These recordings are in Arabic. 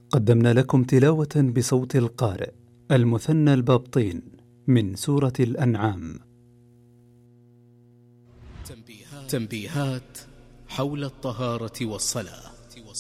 قدمنا لكم تلاوة بصوت القارئ المثنى البابطين من سورة الأنعام. تنبيهات حول الطهارة والصلاة.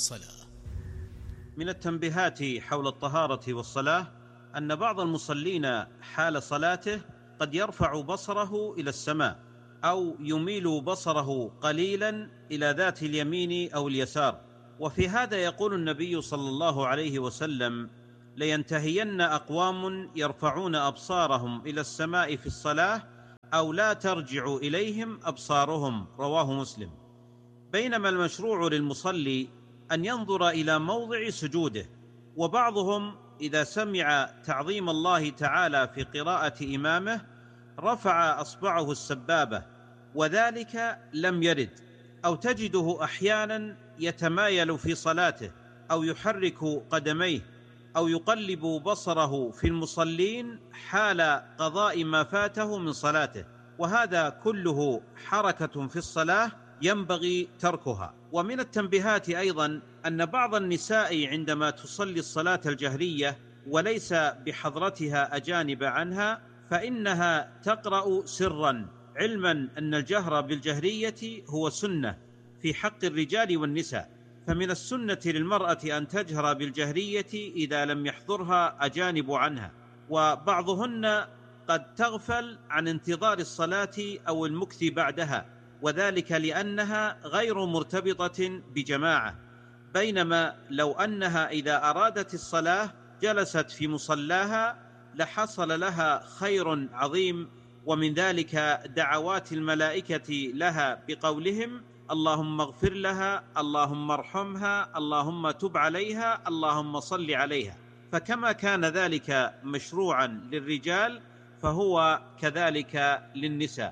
من التنبيهات حول الطهارة والصلاة أن بعض المصلين حال صلاته قد يرفع بصره إلى السماء أو يميل بصره قليلا إلى ذات اليمين أو اليسار، وفي هذا يقول النبي صلى الله عليه وسلم: لينتهين أقوام يرفعون أبصارهم إلى السماء في الصلاة أو لا ترجع إليهم أبصارهم، رواه مسلم. بينما المشروع للمصلي أن ينظر إلى موضع سجوده، وبعضهم إذا سمع تعظيم الله تعالى في قراءة إمامه رفع أصبعه السبابة، وذلك لم يرد، أو تجده أحيانا يتمايل في صلاته أو يحرك قدميه أو يقلب بصره في المصلين حال قضاء ما فاته من صلاته، وهذا كله حركة في الصلاة ينبغي تركها. ومن التنبيهات أيضا أن بعض النساء عندما تصلي الصلاة الجهرية وليس بحضرتها أجانب عنها فإنها تقرأ سرا، علما أن الجهر بالجهرية هو سنة في حق الرجال والنساء، فمن السنة للمرأة أن تجهر بالجهرية إذا لم يحضرها أجانب عنها، وبعضهن قد تغفل عن انتظار الصلاة أو المكث بعدها، وذلك لأنها غير مرتبطة بجماعة، بينما لو أنها إذا أرادت الصلاة جلست في مصلاها لحصل لها خير عظيم، ومن ذلك دعوات الملائكة لها بقولهم: اللهم اغفر لها، اللهم ارحمها، اللهم تب عليها، اللهم صل عليها. فكما كان ذلك مشروعا للرجال فهو كذلك للنساء.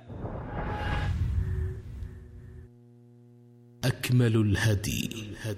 أكمل الهدي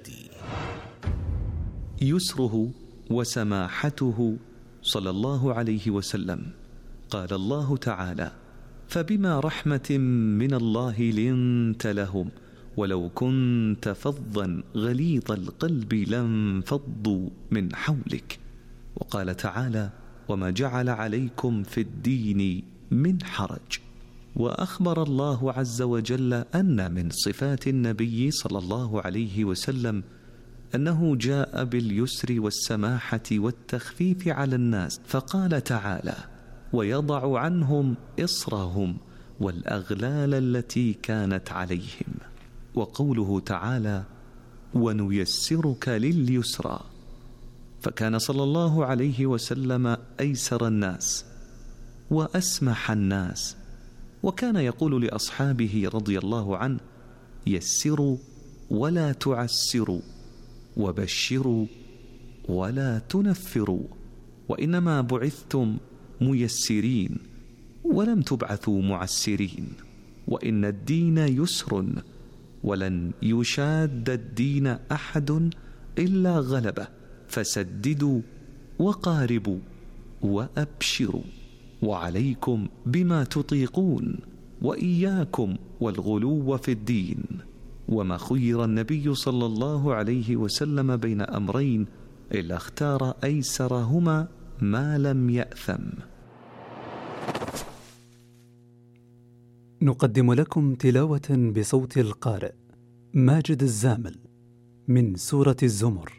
يسره وسماحته صلى الله عليه وسلم. قال الله تعالى: فبما رحمة من الله لنت لهم ولو كنت فظا غليظ القلب لانفضوا من حولك. وقال تعالى: وما جعل عليكم في الدين من حرج. وأخبر الله عز وجل أن من صفات النبي صلى الله عليه وسلم أنه جاء باليسر والسماحة والتخفيف على الناس، فقال تعالى: ويضع عنهم إصرهم والأغلال التي كانت عليهم. وقوله تعالى: ونيسرك لليسرى، فكان صلى الله عليه وسلم أيسر الناس وأسمح الناس، وكان يقول لأصحابه رضي الله عنه: يسروا ولا تعسروا، وبشروا ولا تنفروا، وإنما بعثتم ميسرين ولم تبعثوا معسرين، وإن الدين يسر ولن يشاد الدين أحد إلا غلبه، فسددوا وقاربوا وأبشروا، وعليكم بما تطيقون، وإياكم والغلو في الدين. وما خير النبي صلى الله عليه وسلم بين أمرين إلا اختار أيسرهما ما لم يأثم. نقدم لكم تلاوة بصوت القارئ ماجد الزامل من سورة الزمر.